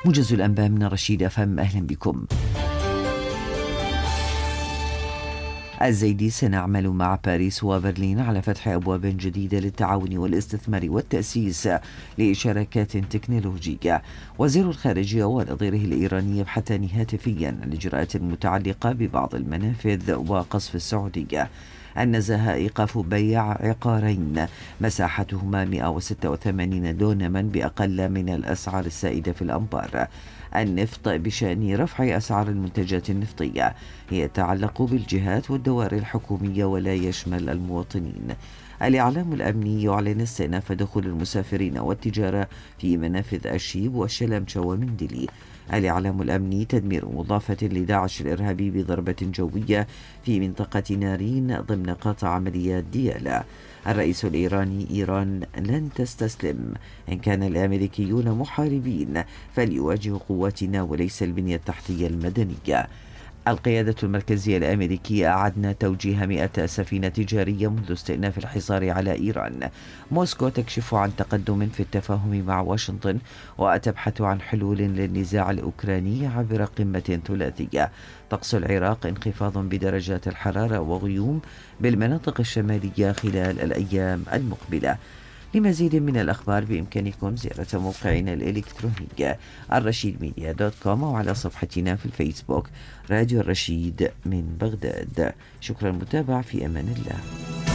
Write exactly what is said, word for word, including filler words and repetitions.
موجز الأنباء من رشيد أفهم، أهلا بكم. الزيدي: سنعمل مع باريس وبرلين على فتح أبواب جديدة للتعاون والاستثمار والتأسيس لشراكات تكنولوجية. وزير الخارجية ونظيره الإيراني يبحثان هاتفيا الإجراءات المتعلقة ببعض المنافذ وقصف السعودية. النزاهة: إيقاف بيع عقارين مساحتهما مئة وستة وثمانين دونما بأقل من الأسعار السائدة في الأنبار. النفط: بشأن رفع أسعار المنتجات النفطية يتعلق بالجهات والدوائر الحكومية ولا يشمل المواطنين. الإعلام الأمني يعلن استئناف دخول المسافرين والتجارة في منافذ الشيب والشلمشة ومندلي. الإعلام الأمني: تدمير مضافة لداعش الإرهابي بضربة جوية في منطقة نارين ضمن قطع عمليات ديالا. الرئيس الإيراني: إيران لن تستسلم، إن كان الأمريكيون محاربين فليواجهوا قواتنا وليس البنية التحتية المدنية. القيادة المركزية الأمريكية أعدنا توجيه مئة سفينة تجارية منذ استئناف الحصار على إيران. موسكو تكشف عن تقدم في التفاهم مع واشنطن وتبحث عن حلول للنزاع الأوكراني عبر قمة ثلاثية. طقس العراق: انخفاض بدرجات الحرارة وغيوم بالمناطق الشمالية خلال الأيام المقبلة. لمزيد من الأخبار بإمكانكم زيارة موقعنا الإلكتروني الرشيد ميديا دوت كوم وعلى صفحتنا في الفيسبوك راديو الرشيد من بغداد. شكرا للمتابعة، في أمان الله.